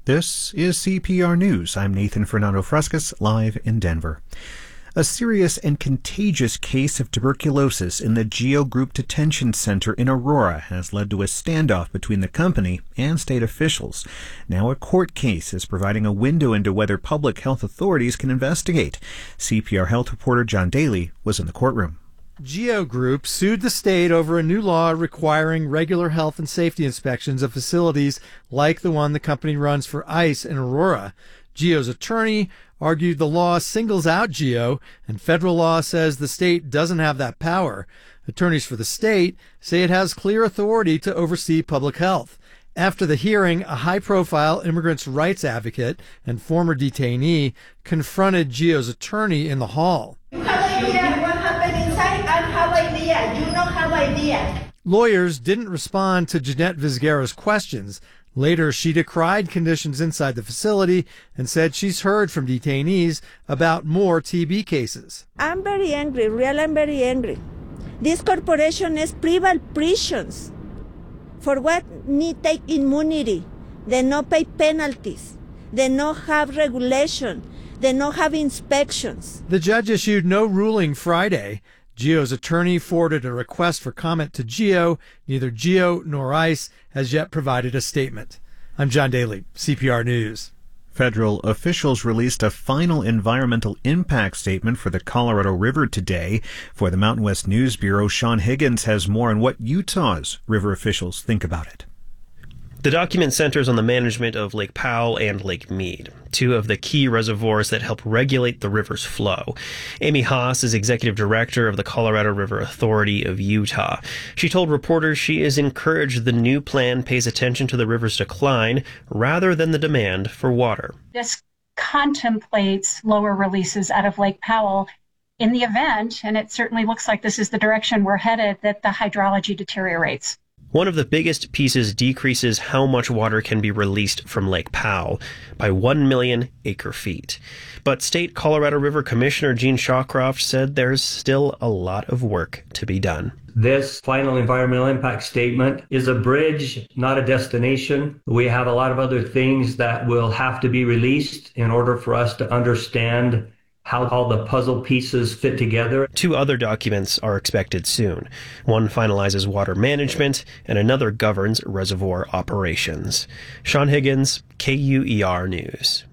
This is CPR News. I'm Nathan Fernando Frescas, live in Denver. A serious and contagious case of tuberculosis in the GEO Group Detention Center in Aurora has led to a standoff between the company and state officials. Now a court case is providing a window into whether public health authorities can investigate. CPR Health reporter John Daly was in the courtroom. GEO Group sued the state over a new law requiring regular health and safety inspections of facilities like the one the company runs for ICE in Aurora. GEO's attorney argued the law singles out GEO, and federal law says the state doesn't have that power. Attorneys for the state say it has clear authority to oversee public health. After the hearing, a high-profile immigrants' rights advocate and former detainee confronted GEO's attorney in the hall. You have idea what happened inside? I have idea. You don't have idea. Lawyers didn't respond to Jeanette Vizguera's questions. Later, she decried conditions inside the facility and said she's heard from detainees about more TB cases. I'm very angry, I'm very angry. This corporation is private prisons. For what need take immunity? They not pay penalties. They not have regulation. They not have inspections. The judge issued no ruling Friday. GEO's attorney forwarded a request for comment to GEO. Neither GEO nor ICE has yet provided a statement. I'm John Daly, CPR News. Federal officials released a final environmental impact statement for the Colorado River today. For the Mountain West News Bureau, Sean Higgins has more on what Utah's river officials think about it. The document centers on the management of Lake Powell and Lake Mead, two of the key reservoirs that help regulate the river's flow. Amy Haas is executive director of the Colorado River Authority of Utah. She told reporters she is encouraged the new plan pays attention to the river's decline rather than the demand for water. This contemplates lower releases out of Lake Powell in the event, and it certainly looks like this is the direction we're headed, that the hydrology deteriorates. One of the biggest pieces decreases how much water can be released from Lake Powell by 1 million acre-feet. But State Colorado River Commissioner Gene Shawcroft said there's still a lot of work to be done. This final environmental impact statement is a bridge, not a destination. We have a lot of other things that will have to be released in order for us to understand how all the puzzle pieces fit together. Two other documents are expected soon. One finalizes water management, and another governs reservoir operations. Sean Higgins, KUER News.